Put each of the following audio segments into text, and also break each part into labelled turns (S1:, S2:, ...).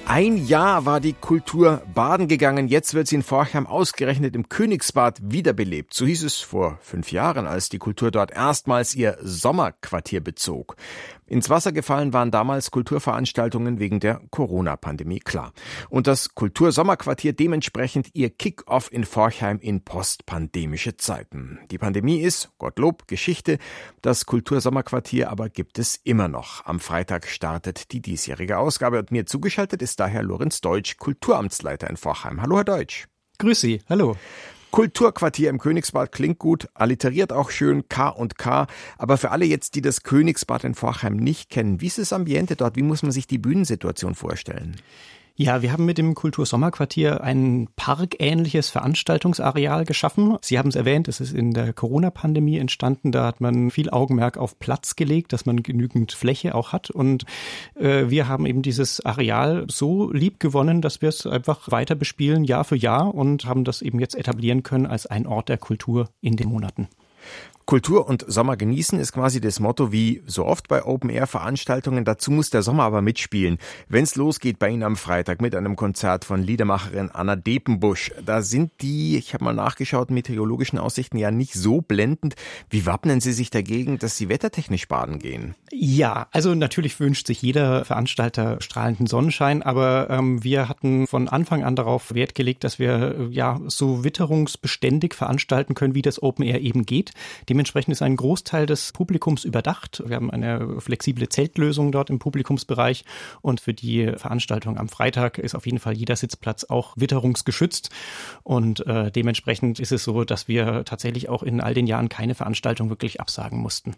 S1: Ein Jahr war die Kultur baden gegangen, jetzt wird sie in Forchheim ausgerechnet im Königsbad wiederbelebt. So hieß es vor 5 Jahren, als die Kultur dort erstmals ihr Sommerquartier bezog. Ins Wasser gefallen waren damals Kulturveranstaltungen wegen der Corona-Pandemie, klar. Und das Kultursommerquartier dementsprechend ihr Kick-Off in Forchheim in postpandemische Zeiten. Die Pandemie ist, Gottlob, Geschichte. Das Kultursommerquartier aber gibt es immer noch. Am Freitag startet die diesjährige Ausgabe und mir zugeschaltet ist daher Lorenz Deutsch, Kulturamtsleiter in Forchheim. Hallo, Herr Deutsch.
S2: Grüß Sie, hallo.
S1: Kulturquartier im Königsbad klingt gut, alliteriert auch schön, K und K. Aber für alle jetzt, die das Königsbad in Forchheim nicht kennen, wie ist das Ambiente dort? Wie muss man sich die Bühnensituation vorstellen?
S2: Ja, wir haben mit dem Kultursommerquartier ein parkähnliches Veranstaltungsareal geschaffen. Sie haben es erwähnt, es ist in der Corona-Pandemie entstanden. Da hat man viel Augenmerk auf Platz gelegt, dass man genügend Fläche auch hat. Und wir haben eben dieses Areal so lieb gewonnen, dass wir es einfach weiter bespielen, Jahr für Jahr, und haben das eben jetzt etablieren können als ein Ort der Kultur in den Monaten.
S1: Kultur und Sommer genießen ist quasi das Motto wie so oft bei Open-Air-Veranstaltungen. Dazu muss der Sommer aber mitspielen. Wenn's losgeht bei Ihnen am Freitag mit einem Konzert von Liedermacherin Anna Depenbusch, da sind die, ich habe mal nachgeschaut, meteorologischen Aussichten ja nicht so blendend. Wie wappnen Sie sich dagegen, dass Sie wettertechnisch baden gehen?
S2: Ja, also natürlich wünscht sich jeder Veranstalter strahlenden Sonnenschein, aber wir hatten von Anfang an darauf Wert gelegt, dass wir so witterungsbeständig veranstalten können, wie das Open Air eben geht. Dementsprechend ist ein Großteil des Publikums überdacht. Wir haben eine flexible Zeltlösung dort im Publikumsbereich, und für die Veranstaltung am Freitag ist auf jeden Fall jeder Sitzplatz auch witterungsgeschützt, und dementsprechend ist es so, dass wir tatsächlich auch in all den Jahren keine Veranstaltung wirklich absagen mussten.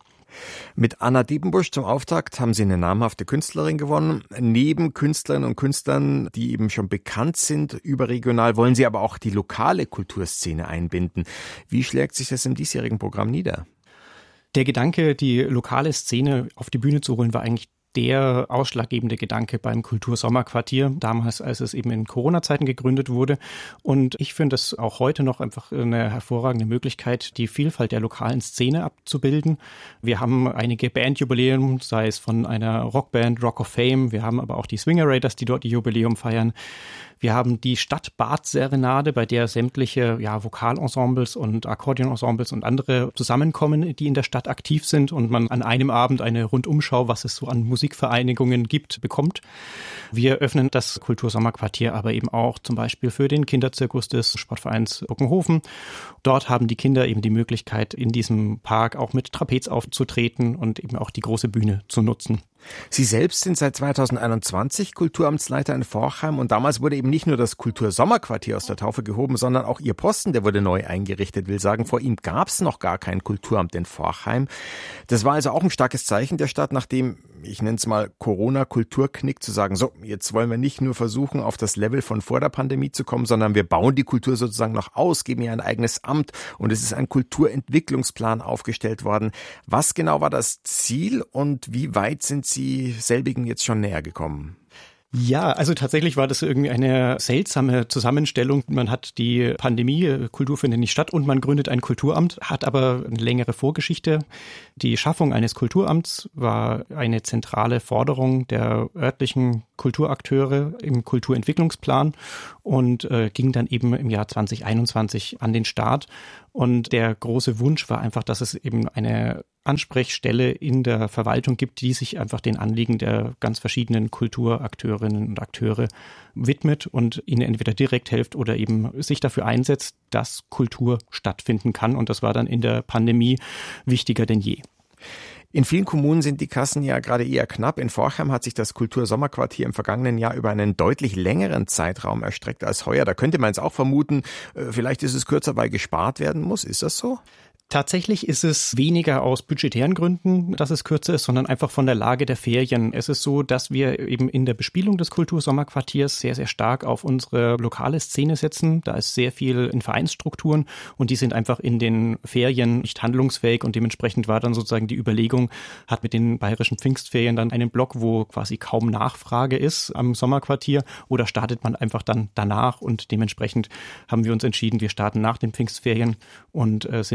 S1: Mit Anna Depenbusch zum Auftakt haben Sie eine namhafte Künstlerin gewonnen. Neben Künstlerinnen und Künstlern, die eben schon bekannt sind, überregional, wollen Sie aber auch die lokale Kulturszene einbinden. Wie schlägt sich das im diesjährigen Programm nieder?
S2: Der Gedanke, die lokale Szene auf die Bühne zu holen, war eigentlich der ausschlaggebende Gedanke beim Kultursommerquartier, damals, als es eben in Corona-Zeiten gegründet wurde. Und ich finde es auch heute noch einfach eine hervorragende Möglichkeit, die Vielfalt der lokalen Szene abzubilden. Wir haben einige Bandjubiläen, sei es von einer Rockband, Rock of Fame. Wir haben aber auch die Swinger Raiders, die dort ihr Jubiläum feiern. Wir haben die Stadt-Bad-Serenade, bei der sämtliche Vokalensembles und Akkordeonensembles und andere zusammenkommen, die in der Stadt aktiv sind, und man an einem Abend eine Rundumschau, was es so an Musikvereinigungen gibt, bekommt. Wir öffnen das Kultursommerquartier aber eben auch zum Beispiel für den Kinderzirkus des Sportvereins Buckenhofen. Dort haben die Kinder eben die Möglichkeit, in diesem Park auch mit Trapez aufzutreten und eben auch die große Bühne zu nutzen.
S1: Sie selbst sind seit 2021 Kulturamtsleiter in Forchheim, und damals wurde eben nicht nur das Kultursommerquartier aus der Taufe gehoben, sondern auch Ihr Posten, der wurde neu eingerichtet. Will sagen, vor ihm gab es noch gar kein Kulturamt in Forchheim. Das war also auch ein starkes Zeichen der Stadt, nachdem, ich nenne es mal Corona-Kulturknick, zu sagen, so, jetzt wollen wir nicht nur versuchen, auf das Level von vor der Pandemie zu kommen, sondern wir bauen die Kultur sozusagen noch aus, geben ihr ein eigenes Amt, und es ist ein Kulturentwicklungsplan aufgestellt worden. Was genau war das Ziel und wie weit sind Sie selbigen jetzt schon näher gekommen?
S2: Ja, also tatsächlich war das irgendwie eine seltsame Zusammenstellung. Man hat die Pandemie, Kultur findet nicht statt, und man gründet ein Kulturamt, hat aber eine längere Vorgeschichte. Die Schaffung eines Kulturamts war eine zentrale Forderung der örtlichen Kulturakteure im Kulturentwicklungsplan und ging dann eben im Jahr 2021 an den Start. Und der große Wunsch war einfach, dass es eben eine Ansprechstelle in der Verwaltung gibt, die sich einfach den Anliegen der ganz verschiedenen Kulturakteurinnen und Akteure widmet und ihnen entweder direkt hilft oder eben sich dafür einsetzt, dass Kultur stattfinden kann. Und das war dann in der Pandemie wichtiger denn je.
S1: In vielen Kommunen sind die Kassen ja gerade eher knapp. In Forchheim hat sich das Kultursommerquartier im vergangenen Jahr über einen deutlich längeren Zeitraum erstreckt als heuer. Da könnte man jetzt auch vermuten, vielleicht ist es kürzer, weil gespart werden muss. Ist das so?
S2: Tatsächlich ist es weniger aus budgetären Gründen, dass es kürzer ist, sondern einfach von der Lage der Ferien. Es ist so, dass wir eben in der Bespielung des Kultursommerquartiers sehr, sehr stark auf unsere lokale Szene setzen. Da ist sehr viel in Vereinsstrukturen, und die sind einfach in den Ferien nicht handlungsfähig, und dementsprechend war dann sozusagen die Überlegung, hat mit den bayerischen Pfingstferien dann einen Block, wo quasi kaum Nachfrage ist am Sommerquartier, oder startet man einfach dann danach, und dementsprechend haben wir uns entschieden, wir starten nach den Pfingstferien und sind dann dementsprechend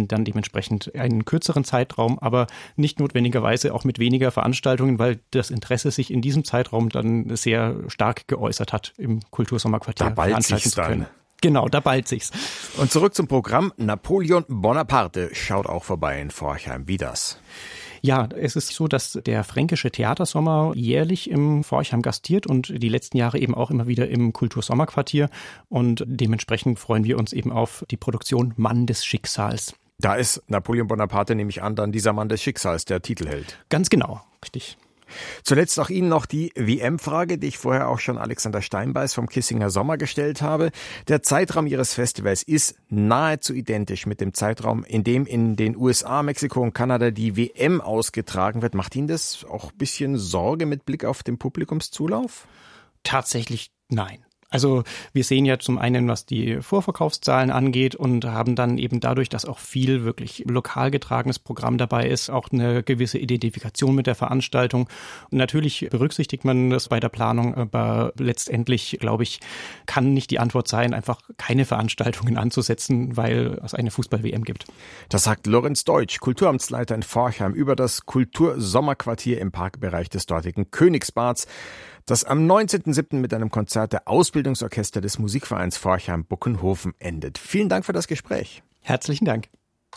S2: dementsprechend einen kürzeren Zeitraum, aber nicht notwendigerweise auch mit weniger Veranstaltungen, weil das Interesse sich in diesem Zeitraum dann sehr stark geäußert hat, im Kultursommerquartier veranstalten zu können. Genau, da ballt sich's.
S1: Und zurück zum Programm. Napoleon Bonaparte schaut auch vorbei in Forchheim. Wie das?
S2: Ja, es ist so, dass der Fränkische Theatersommer jährlich im Forchheim gastiert und die letzten Jahre eben auch immer wieder im Kultursommerquartier. Und dementsprechend freuen wir uns eben auf die Produktion Mann des Schicksals.
S1: Da ist Napoleon Bonaparte, nehme ich an, dann dieser Mann des Schicksals, der Titelheld.
S2: Ganz genau, richtig.
S1: Zuletzt auch Ihnen noch die WM-Frage, die ich vorher auch schon Alexander Steinbeiß vom Kissinger Sommer gestellt habe. Der Zeitraum Ihres Festivals ist nahezu identisch mit dem Zeitraum, in dem in den USA, Mexiko und Kanada die WM ausgetragen wird. Macht Ihnen das auch ein bisschen Sorge mit Blick auf den Publikumszulauf?
S2: Tatsächlich nein. Also wir sehen ja zum einen, was die Vorverkaufszahlen angeht und haben dann eben dadurch, dass auch viel wirklich lokal getragenes Programm dabei ist, auch eine gewisse Identifikation mit der Veranstaltung. Und natürlich berücksichtigt man das bei der Planung, aber letztendlich, glaube ich, kann nicht die Antwort sein, einfach keine Veranstaltungen anzusetzen, weil es eine Fußball-WM gibt.
S1: Das sagt Lorenz Deutsch, Kulturamtsleiter in Forchheim, über das Kultursommerquartier im Parkbereich des dortigen Königsbads, das am 19.07. mit einem Konzert der Ausbildungsorchester des Musikvereins Forchheim-Buckenhofen endet. Vielen Dank für das Gespräch.
S2: Herzlichen Dank.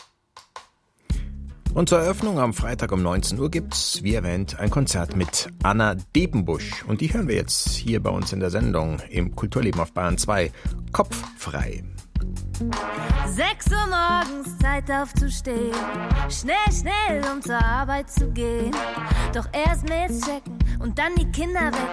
S1: Und zur Eröffnung am Freitag um 19 Uhr gibt's, wie erwähnt, ein Konzert mit Anna Debenbusch. Und die hören wir jetzt hier bei uns in der Sendung im Kulturleben auf Bayern 2. Kopf frei.
S3: 6 Uhr morgens, Zeit aufzustehen. Schnell, schnell, um zur Arbeit zu gehen. Doch erst Mails checken und dann die Kinder weg.